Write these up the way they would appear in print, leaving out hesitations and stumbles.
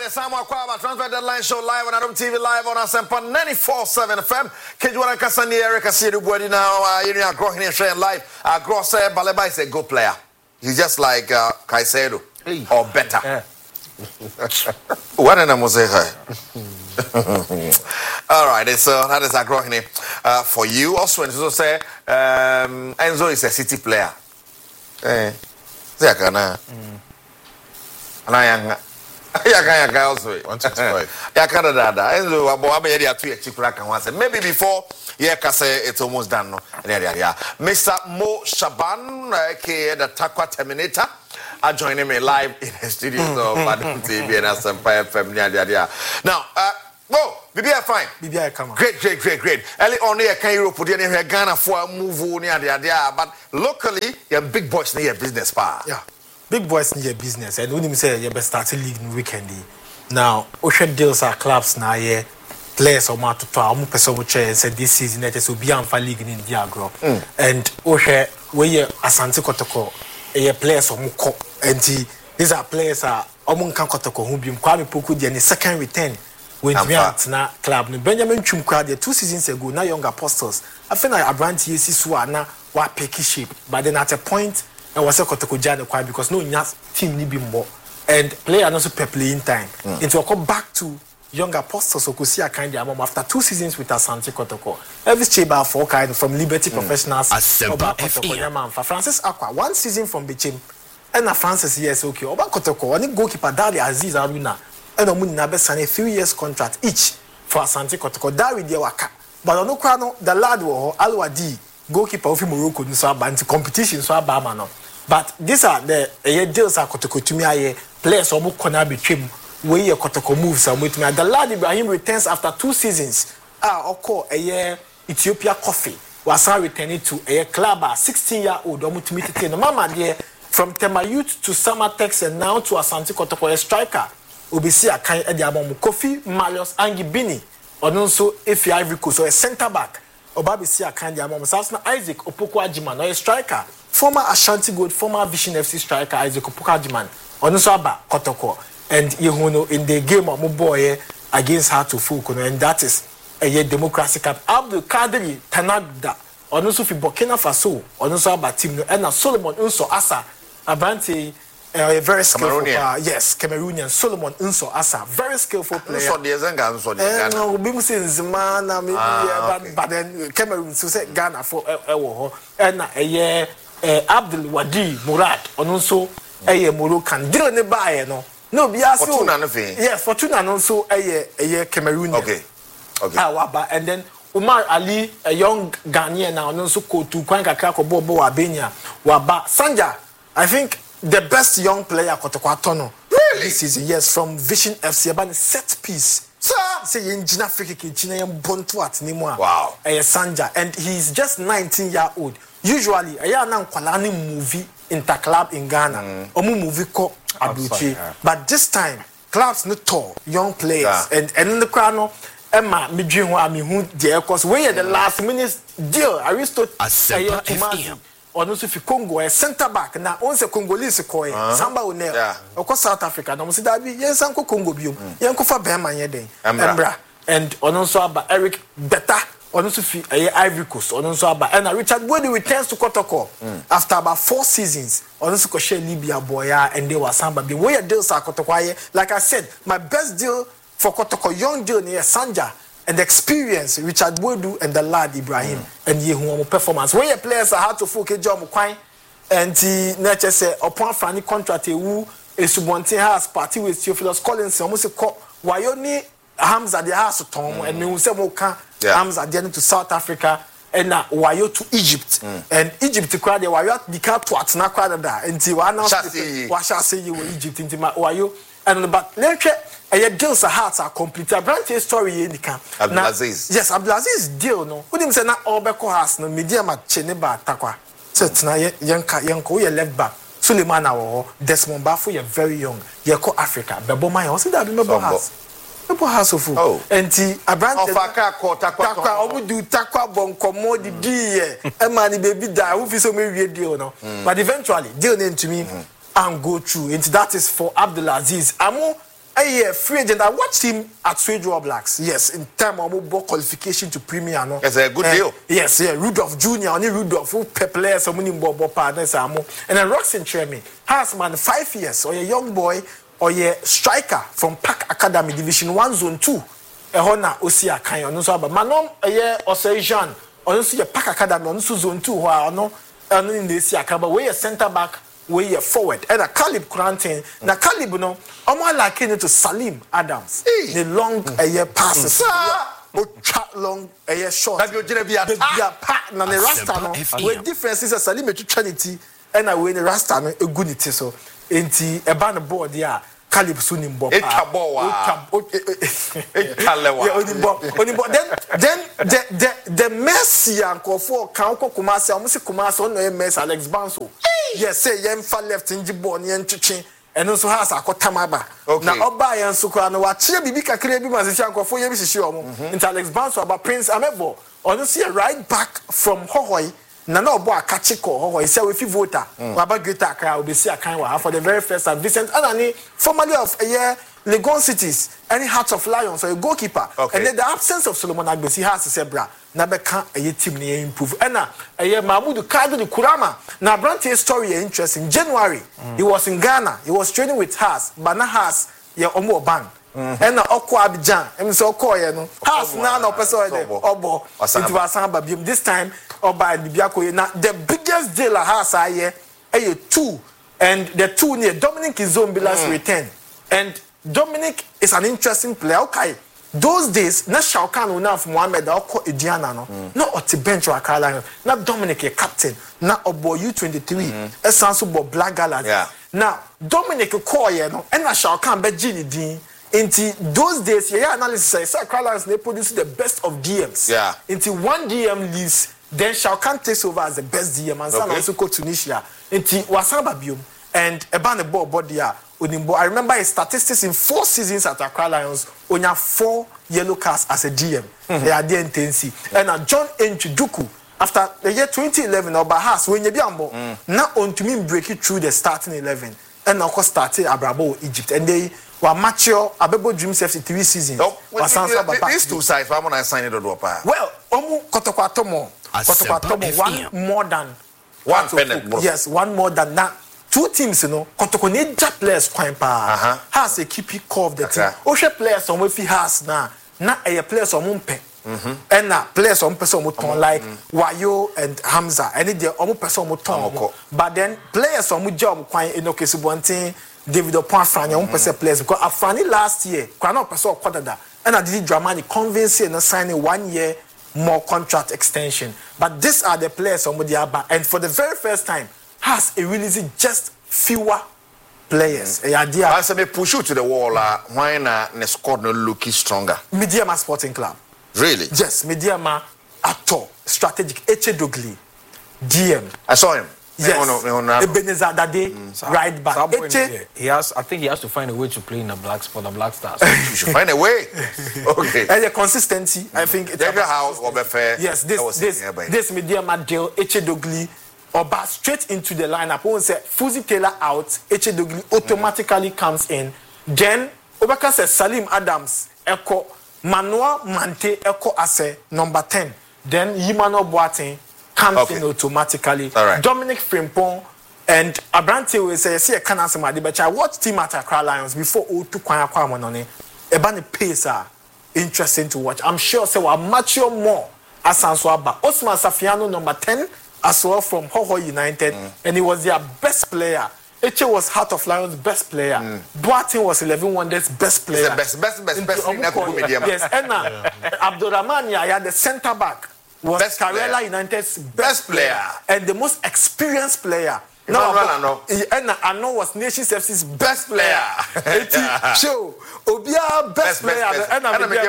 right, it's Samuel Kwaba, Transfer Deadline Show live on Adam TV, live on Asempa 94.7 FM. Kejuan Kasani Eric Asiru Body now, you know, growing in sharing live. Gross Baleba is a good player. He's just like Caicedo or better. Yeah. What an amuse. All right, so that is a growing for you. Also, and so say Enzo is a City player. Eh, Zakana. And I am. Yeah, also. 125. Yeah, Canada. Enzo, I'm here to check once. Maybe before, yeah, Kase, it's almost done. Yeah. Mr. Mo Shaban, aka the Takwa Terminator, are joining me live in the studios of Badum TV and Asempa FM. Now, BBI fine. BBI come on. Great. Early on here, can you put in here Ghana for a move but locally, you're big boys near business power. Yeah. Big boys in your business, and when you say you best start league in weekend. Now, ocean deals are clubs now, yeah, players or more to far, more person and said this season that is will be on for league in Diagro. And ocean where you Asante Kotoko, a players or Muko, and these are players are Omunkan Kotoko who be Kwame Poku, the second return when we are na club. Benjamin Chumkwade 2 seasons ago, now young apostles. I feel like Abranti Siswa na wa pecky shape, but then at a point. And was a Kotoko quite because no team need be more and player also playing time. It will come back to young apostles so could see a kind of after 2 seasons with Asante Kotoko. Every chamber for kind from Liberty Professionals for Francis Aqua 1 season from Bichim and a Francis yes okay Oba Kotoko and goalkeeper Dali Aziz Aruna and Omuninabe sign a few years contract each for Asante Kotoko. Dari Diawaka. But on no the lad war Alwadi goalkeeper of Morocco so about competition so about but these are the deals are Kotoko to me players or Mukona between where your Kotoko moves and with me. The lad Ibrahim returns after 2 seasons. Oko a year Ethiopia Coffee was returning to a club 16-year-old Omutimiti no mama dear from Tema Youth to Samatex and now to Asante Kotoko a striker. Obisi a kind of Kofi Marius Angibini or also if you Ivory Coast or a centre back. Obabisi a kind of Sasna Isaac Opoko Ajiman or a striker. Former Ashanti Gold, former Vision FC striker Isaac Opoko Ajiman. Onosaba Kotoko. And Yehuno in the game of Muboye against Hatufukuno. And that is a democracy cup. Abdul Kadri Tanagda. Onosu fi Burkina Faso. Onosaba team. And Solomon Unso Asa. Abante. A very skillful yes, Cameroonian Solomon Unso Asa, very skillful player. So the Zenga, no, Bimsin Zimana, maybe, but then Cameroon so say Ghana for and a year Abdul Wadi Murad, and also a Moroccan. Didn't they buy no, be asked for yes, Fortuna and also a year Cameroonian. Okay. And then Umar Ali, a young Ghanaian now, and also go to Kwanka Kako Bobo Abenia, Waba Sanja, I think. The best young player Kotoko Tono. Really? This season, yes, from Vision FC about set piece. Sir, say in Jina Africa China Bontu at Nimwa. Wow. Sanja, and he's just 19-year-old. Usually, a young Kwalani movie interclub in Ghana. Omu movie called Abuchi. But this time, clubs not tall, young players, and in the crown. Emma Mijinwa Mihu dear cause where the last minute deal Aristotle or no if Congo a centre back now once a Congolese koi samba one or South Africa no see that be yes uncle Congo biom yanko fa bema yeden embra and also about Eric Beta or no if Ivory Coast or also about and Richard Bodi returns to Kotoko after about 4 seasons or also share Libya boya and they were samba be where deals are Kotoko like I said my best deal for Kotoko young deal near Sanja and the experience Richard Bodu and the lad Ibrahim and Yehuamu performance. When your players are hard to focus job Kwai and the nature say upon Fanny contract who is Subonte has party with Theophilus Collins almost call Wayoni Hamza the house Tom and me say Moka Hamza then to South Africa and now Wayo to Egypt and Egypt to crowd the Wayo the car to Atna Canada and what shall say you Egypt into my Wayo and but let's a deals are hearts are complete. A branch story in the camp. Abdulaziz. Yes, Abdulaziz deal no. Who didn't say not all back house no medium at Cheneba Takwa. So tonight Yanko you left back. Suleiman or Desmond Bafu you're very young. You're called Africa. Beboma also that remember house. Remember house of food. And a branch of Takwa omu do Takwa bon commodi di mani baby die who so me deal no. But eventually deal name to me and go through. And that is for Abdulaziz. Amo free agent. I watched him at Sweden Blacks. Yes, in time of mobile qualification to Premier. No, it's a good deal. Yes, yeah. Rudolph Jr. Only Rudolph who players so many more partners and then Roxin Tremi has man 5 years or a young boy or a striker from Park Academy Division 1 Zone 2. A Hona Osia Kanyo no so but Manom a year or say Jean or see a Park Academy on Zone 2 who no in the Sia Kaba way a centre back. Way forward and a Caleb Granting. Now Caleb, no, I'm more liking it to Salim Adams. The long a year passes, long a year short. That you're gonna be a partner. The Rasta, no, with differences as Salim to Trinity and I win the Rasta, a good it so. Ain't a banner board, yeah. Caleb Sunim Bob. Then the Messi and Kofo Kanko Kumasi, almost Kumasi on the MS Alex Banso. Yes, say Yemfa left in Jibon Yen Chichin and also has a Kotamaba. Now Oba and Sukrano, what Chibika Krebi Mazichanko for Yemishiomo, into Alex Banso about Prince Amebo. Or you see a right back from Hohoi. Nana Obo Akachiko, he said if you voter, Baba Greta will be see a kind of for the very first time. Vincent Anani, formerly of a year Legon Cities, any Hearts of Lions or a goalkeeper. And then the absence of Solomon Agbesi has to say, bra, Nabeka a year team near improve. And a year Mahmoud Kadu the Kurama. Now Brante's story is interesting. January, he was in Ghana, he was training with Haas, but not Haas, yeah, Omo Ban. And the Oko Abidjan, and so Koya, no, Haas none of person, Obo, into Asamba, this time, Oba and Bibiako. Now, the biggest deal has I hear, a 2, and the 2 near Dominic Izombila's return. And Dominic is an interesting player. Okay, those days, not Shao Kahn now from Mohamed, Oko Idiana, not Oti Bench or Carolina, not Dominic, a captain, not Obo U23, a Sansubo Black Gala. Now, Dominic Koya, and not Shao Kahn, but Gini Dean. Into those days, yeah, analysis says Carolina they produce the best of DMs. Yeah. Into one DM leaves, then Shao Kahn takes over as the best DM and San also go to Tunisia. Into Wasamba Bium and Ebane Bo Bodia Unimbo. I remember his statistics in 4 seasons at Accra Lions, only 4 yellow cards as a DM. They are the intensi. And John Enchiduku, after the year 2011, or Bahas, when you be ambo, now on to me break it through the starting 11. And of course started Abrabo Egypt. And they were mature Abebo Dreams FC 3 seasons. These two sides, why won't I sign it? Well, Kotokwatomo, one more than one penny. Yes, one more than that. 2 teams, you know, Kotokoneja players quite has a key core of the team. Osha players on if he has now, not a players on Mumpe. And now players on person muton like Wayo and Hamza, and the omu person muton. But then players on Mujam quite in okay Subontin, David Opon Franya, person players because Afrani last year, Kwano person Quadada, and I did Dramani convince and signing 1 year more contract extension. But these are the players on Mudiaba, and for the very first time, has a release just fewer players. I said, push you to the wall. Why not? The squad no looking stronger. Mediama Sporting Club. Really? Yes, Mediama Ato, strategic Echedogli, DM. I saw him. Yes. Ebenezer Dade, right back. I think he has to find a way to play in the Black for the Black Stars. You should find a way. Okay. And the consistency, I think. It's how fair. Yes, this Mediama deal, Echedogli, or back straight into the lineup. When say Fuzi Taylor out, Echedogli automatically comes in. Then Obaka says Salim Adams, Echo. Manuel Mante Echo Ase, number 10. Then Yimano Boateng comes in automatically. Right. Dominic Frimpong and Abrante will say, see a Kanasama, but I watched him at Accra Lions before O2 Kwanya Ebani pace are interesting to watch. I'm sure say we'll mature more as Answaba. Osman Safiano, number 10, as well from Hoho United, and he was their best player. Eche was Heart of Lions' best player. Boateng was 11 Wonders' best player. Best. Yes, and Abdurrahman Yaya, the centre back, was Karela United's best player and the most experienced player. No, and Ano was Nations FC's best player. Show Obia best player. And I'm the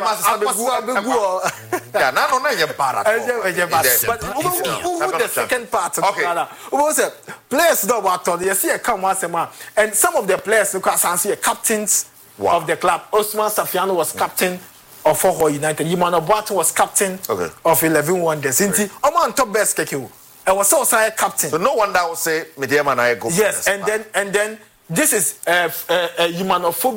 second part. Okay. Players don't want to. You see a come once a month, and some of the players because I see captains of the club. Osman Safiano was captain of Hoho United. Yimano Boateng was captain of 11 Wonders. Inti, I'm on top best keke. I was also a captain. So no wonder I would say Mediama and I go. Yes, and then this is Yimanophobia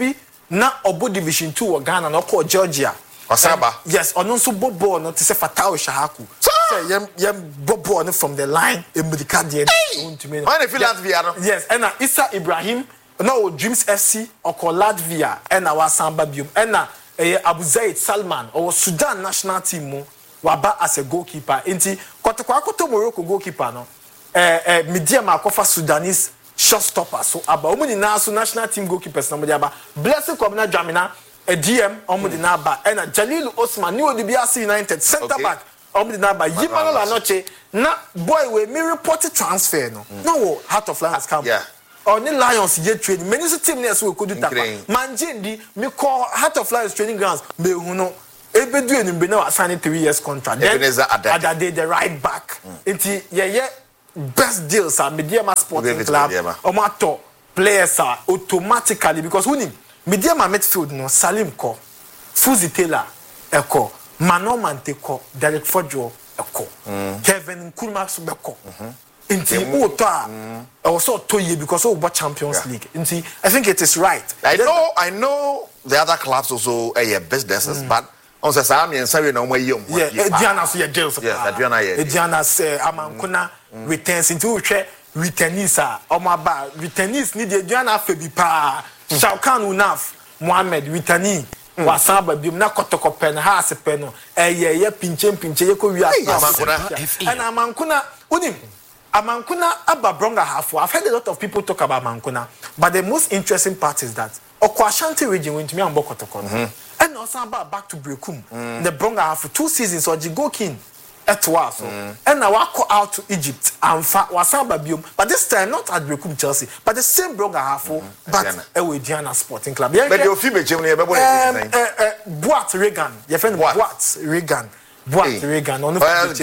na obo division 2 wa Ghana na ko Georgia Osaba. Yes, ono nso bobo no te se Fatao Shahaku. Say yem bobo no from the line America there. Why they feel Latvia no? Yes, and Issa Ibrahim no Dreams FC or Latvia and our Samba Bium and Abu Zaid Salman or Sudan national team mo waba as a goalkeeper. Inti koto Morocco goalkeeper no. Media makofa Sudanese shotstopper so aba omuni na so national team goalkeepers na mo dia ba Blessing Kwabena Dwamina a DM omudi na ba and Jalil Osman new DBRC United center back omudi na ba Yimano la noche na boy we me report transfer no Heart of Lions camp oni Lions ye training many team na so ko do tapa manjendi me call Heart of Lions training grounds me hu no ebedu enumbe na sign 3 years contract then Adade the right back enti ye best deals are Mediama Sporting Club omato players are automatically because who Mediama midfield no Salim ko Fuzi Taylor eko Manon Mante ko Derek Fojo eko Kevin Nkrumah so beko inti ota also toye because of Champions League inti I think it is right. I know the other clubs also businesses but on the same and say no more yom Diana so ye deals Diana say amankuna returns into returnees omaba returnees need Diana febi pa Shaukan Unaf Mohammed Ritani wasaba biom na kotoko pen ha se pen no ye pinche ye ko wi and amankuna unim amankuna ababronga half. I've heard a lot of people talk about amankuna but the most interesting part is that Okwashanti region went to me and Bokotoko and also about back to Brekum the bronga half 2 seasons or Jigokin etwa so and now I go out to Egypt and wasaba biom but this time not at Brekum Chelsea but the same bronga half but Diana Sporting Club but the Ofibe Germany Boat Regan your friend Boat Regan on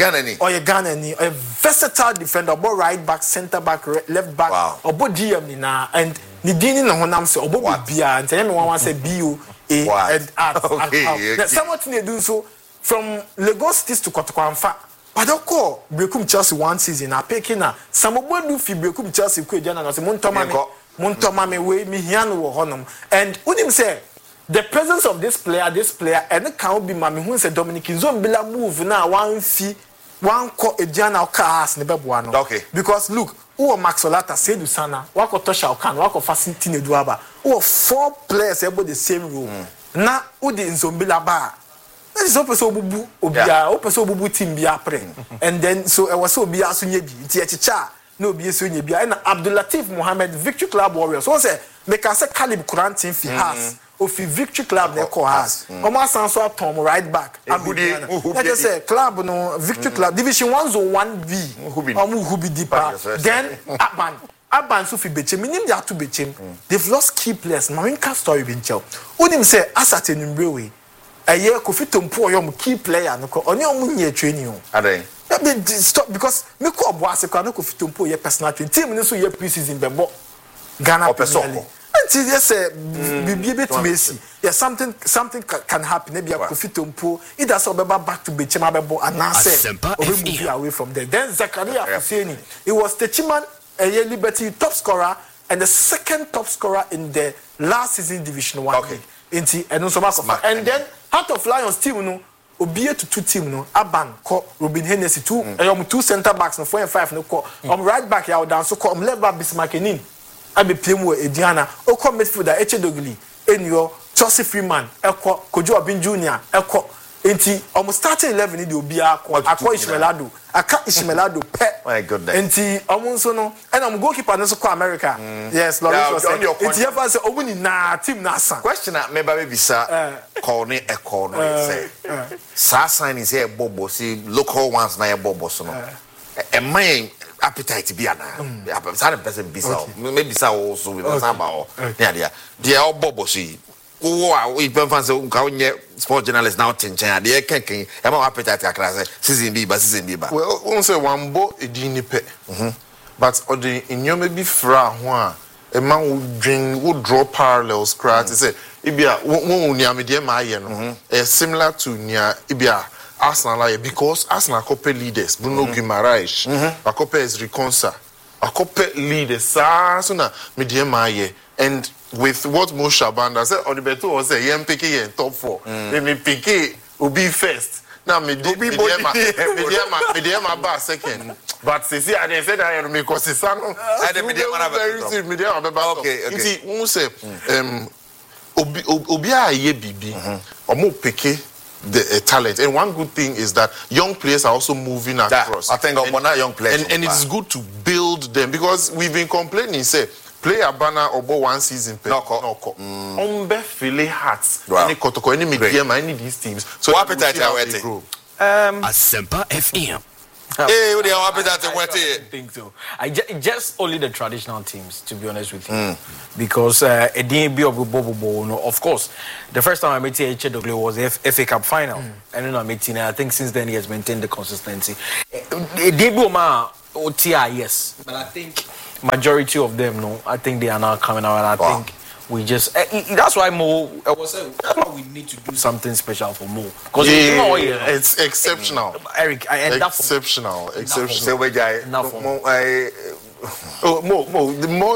Ghana a versatile defender both right back center back left back or both DM na and ni dini na honam se obo bia and tell me one say BU and art somewhat they do so from Lagos City to Kotoko but I call Brekum Chelsea 1 season I picking na some obo fi Brekum Chelsea ko Diana na say montoma me we mi hian wo honum and unim say the presence of this player and can be mami who say Dominic Nzombila move now one call Diana cars ne beboa no because look who Max Olata Seydou Sana wako Tosha Okan wako Fasintine Duaba who 4 players able the same role na who the Nzombila ba that is open so bubu obia open so bubu team bia pre and then so I was so bia so nyebi ti echicha no bia so nyebi and Abdulatif Mohammed Victory Club Warriors so say make us say Caleb Kuran team fi has Ofi Victory Club ne ko has Oma Sanso Tom right back let us say club no Victory Club Division 1 Zone 1B omu hubi deeper then Aban so fi Bechem minim dia to Bechem they've lost key players Marinka story bin chel unim say asate numbewe eye Kofi Tompo oyom key player no ko oni omu nye training o aden stop because me ko oboase ko na Kofi Tompo ye personal training team ni so ye pre-season bembo Ghana Premier until yes bibie to Messi yes something can happen maybe Kofi Tompo either so back to Bechem abebo anase or move away from there then Zakaria Husseini he was Techiman a Liberty top scorer and the second top scorer in the last season Division 1 league and then Heart of Lions team no obie to 2 team no Aban ko Robin Hennessy 2 center backs no 4 and 5 no ko right back ya down so ko left back Bismarckenin abi plemu Ediana oko midfielder Echedogli enyo Chelsea Freeman eko Kojo Obin Junior eko enti almost starting 11 ni de obi akọ Ismailado aka Ismailado pe my goodness enti omunso no and goalkeeper no so ko America yes Lawrence enti ever say omuni na team na san question at me ba bisa call ni eko no say sa sign is here bobo see local ones na bobo so no e man appetite be ana some person bisa maybe sa also we say about there they all bobo see oh we been fancy nka onye sport journalist now tinchen dey kenken e ma appetite akra say season be well won say wambo edin ni pe but odi inyome bi fra ho a e ma wo dwen wo draw parallels cra to say ibia won uni amede ma aye no similar to nia ibia Arsenal because Arsenal couple leaders Bruno Guimaraes Akope is Reconsa Akope leaders so na media maye and with what Mo Shabanda said on the better was say yem picking in top 4. Me picky will be first. Now me bar second. But see, I didn't say that because it's very soon. Me okay. You see, who say Obia ye bibi or more picky the talent. And one good thing is that young players are also moving across. I think one young players and it's good to build them because we've been complaining say player banner about 1 season per no file hearts any kotoko any media any these teams so what appetite are waiting Asempa FM. Hey, what do you appetite I waiting? think so. Just only the traditional teams, to be honest with you, because a DB of Bobo. No, of course, the first time I met Echedogle was the FA Cup final, and then I met Tina. I think since then he has maintained the consistency. DB Oma OTI, yes, but I think majority of them, no, I think they are now coming out, and I think we just that's why Mo. That's why we need to do something special for Mo because it's exceptional. Eric, exceptional. So we guy Mo the more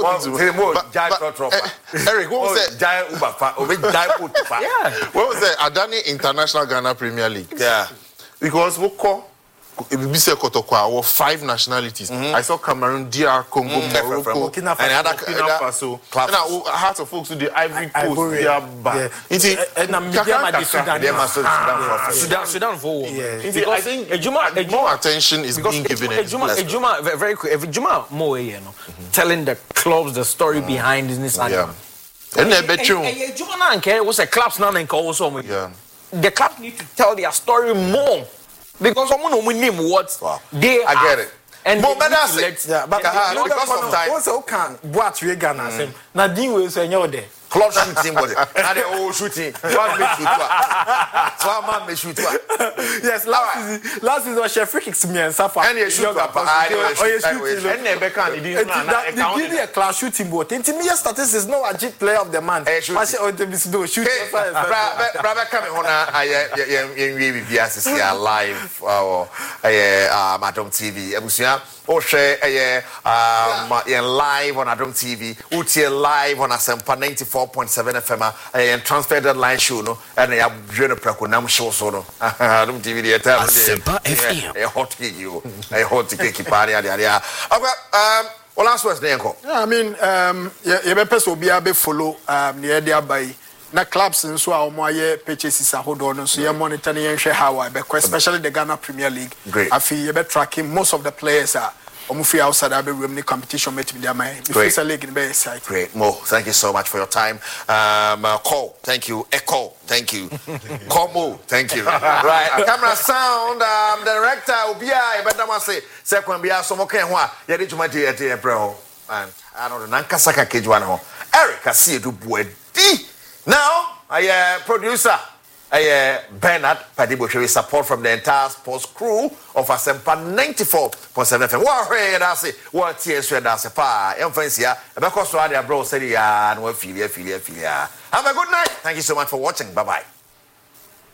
Eric, what was that? Yeah. What was that? Adani International Ghana Premier League. Yeah. Because we call Kotokwa 5 nationalities. I saw Cameroon, DR Congo, Morocco, Burkina Faso. And I heard of folks to the Ivory Coast. They are back. Sudan for I think more attention is being given. Ejuma, very quick. Ejuma more, telling the clubs the story behind this. Yeah. And Ejuma was a clubs now and also. Yeah. The clubs need to tell their story more. Because someone who name what they I get it. And but that's because of time. Also can what we Ghana say. Na din we say nyo there. Club shooting body. And they all shooting. One make shoot. So man make shoot. Yes, last season was free kicks me and Safa. And you shoot papa. And never can the class shooting boat. Intimate statistics no a player of the month. I say on the do shoot. Brother coming on we be live Madam TV. Ebusia o share live on Adom TV. Utie live on Asempa 94.7 FM and transfer deadline show no and I have joined prekonam show so no Adom TV the time Asempa FM a hot cake you a hot cake party there well last words there I mean you be person obi a be follow near there by na clubs nso a omo aye purchases ahodo no so you monitor na yen hwe how I be especially the Ghana Premier League afi you be tracking most of the players are free outside the room competition met with their mind. Great. League be excited. Great. Mo, thank you so much for your time. Call, thank you. Echo, thank you. Call Mo, thank you. Right. Camera sound, director, Obia, Bedamase, second Bia, Somoke, Yadi Jumati at the April. And I don't know, Nankasaka Kejwano. Eric, I see you do Buedi. Now, I producer. Bernard Padibo support from the entire sports crew of Asempa 94.7 FM. What tears we that's a pa. Emphasia, because so bro said, yeah, no, filia. Have a good night. Thank you so much for watching. Bye bye.